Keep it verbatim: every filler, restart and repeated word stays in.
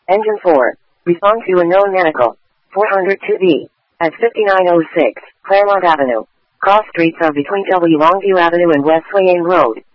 Engine four. Respond to unknown medical. four hundred two B. At fifty-nine oh six, Claremont Avenue. Cross streets are between W. Longview Avenue and West Wayne Road.